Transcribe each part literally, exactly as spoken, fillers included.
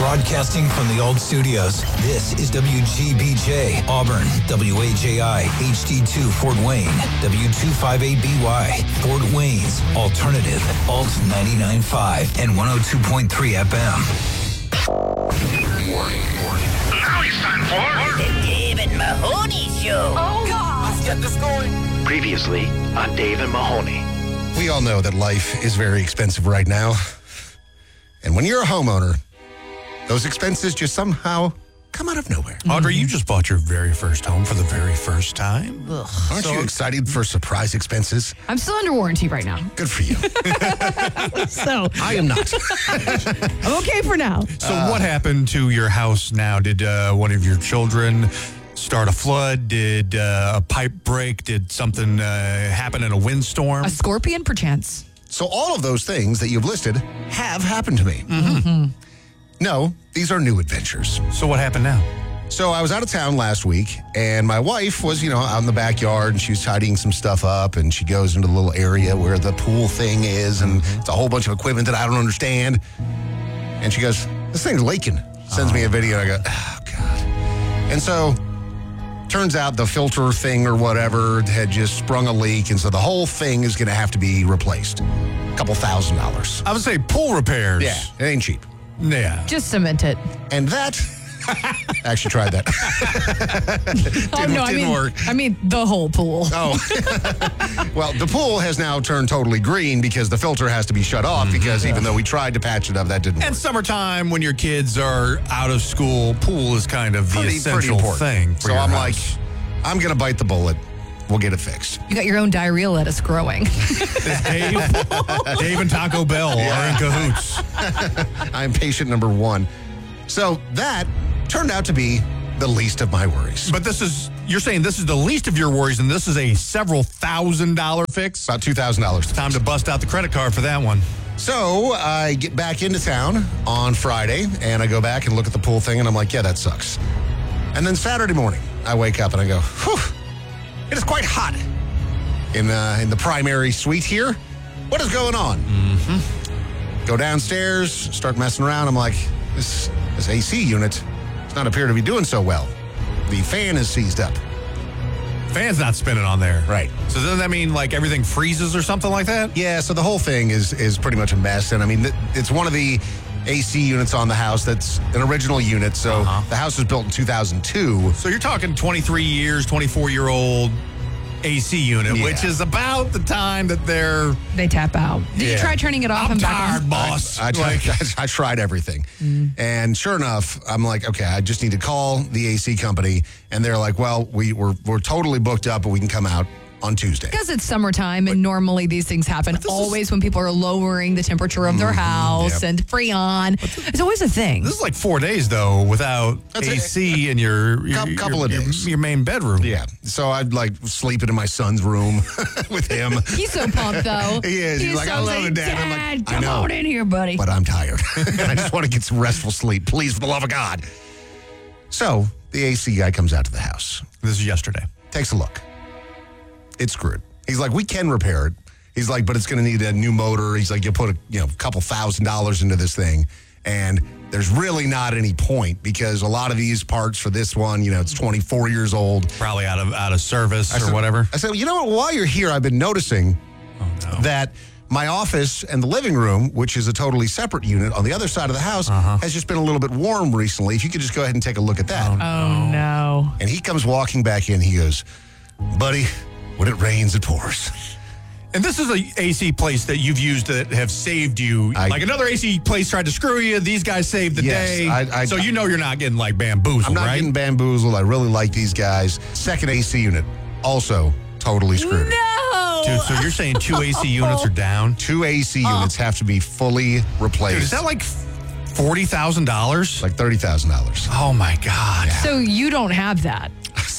Broadcasting from the old studios, this is W G B J, Auburn, W A J I, H D two, Fort Wayne, W two fifty-eight B Y, Fort Wayne's Alternative, Alt ninety-nine point five and one oh two point three F M. Warning, warning. Now it's time for The Dave and Mahoney Show. Oh, God. Let's get this going. Previously on Dave and Mahoney. We all know that life is very expensive right now. And when you're a homeowner, those expenses just somehow come out of nowhere. Audrey, you just bought your very first home for the very first time. Ugh. Aren't So- you excited for surprise expenses? I'm still under warranty right now. Good for you. So I am not. I'm okay for now. So what happened to your house now? Did uh, one of your children start a flood? Did uh, a pipe break? Did something uh, happen in a windstorm? A scorpion, perchance. So all of those things that you've listed have happened to me. Mm-hmm. No, these are new adventures. So what happened now? So I was out of town last week, and my wife was, you know, out in the backyard, and she was tidying some stuff up, and she goes into the little area where the pool thing is, and it's a whole bunch of equipment that I don't understand. And she goes, this thing's leaking. Sends me a video, and I go, oh, God. And so, turns out the filter thing or whatever had just sprung a leak, and so the whole thing is going to have to be replaced. A couple thousand dollars. I would say pool repairs. Yeah, it ain't cheap. Yeah. Just cement it. And that... Actually tried that. didn't, oh, no, I didn't mean, work. I mean, the whole pool. Oh. Well, the pool has now turned totally green because the filter has to be shut off mm-hmm. because even though we tried to patch it up, that didn't And work. summertime, when your kids are out of school, pool is kind of the Pretty, essential pretty important. thing for So your I'm house. like, I'm going to bite the bullet. We'll get it fixed. You got your own diarrhea lettuce growing. Dave, Dave and Taco Bell Yeah. are in cahoots. I'm patient number one. So that turned out to be the least of my worries. But this is, you're saying this is the least of your worries, and this is a several thousand dollar fix? About two thousand dollars. Time to bust out the credit card for that one. So I get back into town on Friday, and I go back and look at the pool thing, and I'm like, yeah, that sucks. And then Saturday morning, I wake up and I go, whew, it is quite hot in, uh, in the primary suite here. What is going on? Mm-hmm. Go downstairs, start messing around. I'm like, this, this A C unit does not appear to be doing so well. The fan is seized up. Fan's not spinning on there. Right. So doesn't that mean like everything freezes or something like that? Yeah, so the whole thing is is pretty much a mess. And I mean, th- it's one of the A C units on the house that's an original unit. So Uh-huh. the house was built in two thousand two. So you're talking twenty-three years, twenty-four year old A C unit, Yeah. which is about the time that they're They tap out. Did Yeah. you try turning it off I'm and back tired, on? boss. I, I, tried, Like- I tried everything. Mm. And sure enough, I'm like, okay, I just need to call the A C company. And they're like, well, we, we're, we're totally booked up, but we can come out on Tuesday. Because it's summertime, and normally these things happen always when people are lowering the temperature of their house yep. and freon. It's always a thing. This is like four days though without That's A a- C in your, your Cou- couple your, of your- days. your main bedroom. Yeah. So I'd like sleeping in my son's room with him. He's so pumped, though. He is. He's like, so I love like, it, Dad. I'm like, I come know. on in here, buddy. But I'm tired. I just want to get some restful sleep. Please, for the love of God. So the A C guy comes out to the house, This is yesterday. takes a look. It's screwed. He's like, we can repair it. He's like, but it's going to need a new motor. He's like, you'll put a you know couple thousand dollars into this thing, and there's really not any point because a lot of these parts for this one, you know, it's twenty-four years old. Probably out of out of service I or said- whatever. I said, you know what? While you're here, I've been noticing Oh no. that my office and the living room, which is a totally separate unit on the other side of the house, Uh-huh. has just been a little bit warm recently. If you could just go ahead and take a look at that. Oh, no. And he comes walking back in. He goes, buddy, when it rains, it pours. And this is a A C place that you've used that have saved you. I- like another A C place tried to screw you. These guys saved the Yes, day. I- I- so you know you're not getting like bamboozled, I'm not right? getting bamboozled. I really like these guys. Second A C unit, also totally screwed. No. Dude, so you're saying two A C units are down? Two A C units have to be fully replaced. Dude, is that like forty thousand dollars? like thirty thousand dollars? Oh my God. So you don't have that.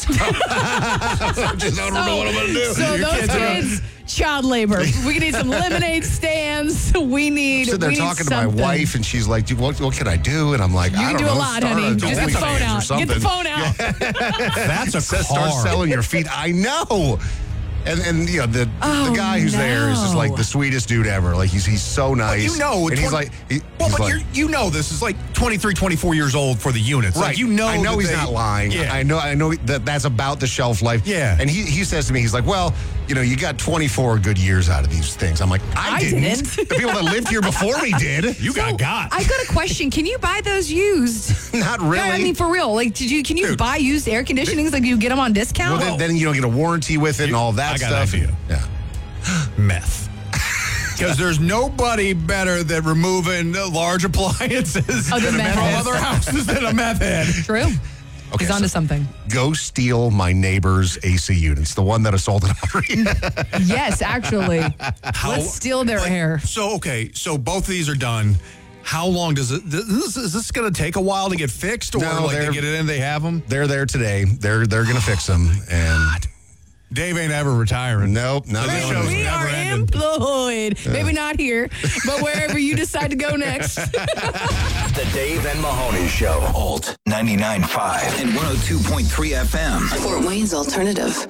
I just don't know what I'm going to do. So Your those kids are- kids, child labor. We need some lemonade stands. We need. So they're we need talking to my something. wife, and she's like, what, what can I do? And I'm like, You I can don't do a know. lot, start honey. a Just get the phone OnlyFans or out. Get the something. phone out. That's a Says car. start selling your feet. I know. And and you know the Oh, the guy who's there is just no. like the sweetest dude ever. Like he's he's so nice. You know, and he's twenty like, he, well, he's but like, you're, you know, this is like twenty-three, twenty-four years old for the units. right. Like, you know, I know that he's they- not lying. Yeah. I know I know that that's about the shelf life. Yeah. And he he says to me, he's like, well, you know, you got twenty-four good years out of these things. I'm like, I, I didn't. didn't. The people that lived here before me did. You got got. I got a question. Can you buy those used? Not really. No, I mean, for real. Like, did you? Can you Dude. buy used air conditionings? Like, you get them on well, discount? then, then you don't get a warranty with it and all that I got an stuff. idea. Yeah. Meth. Because there's nobody better than removing large appliances Oh, the from meth head. other houses than a meth head. True. Okay, He's onto so- something. Go steal my neighbor's A C units, the one that assaulted Audrey. Yes, actually. How- Let's steal their but- hair. So, okay, so both of these are done. How long does it, this, is this going to take a while to get fixed? Or No, like they're- they get it in, they have them? They're there today. They're they're gonna fix them. And Dave ain't ever retiring. nope, not This doing show's it. We never are ending. employed. Maybe not here, but wherever you decide to go next. The Dave and Mahoney Show. Alt ninety-nine point five and one oh two point three F M. Fort Wayne's alternative.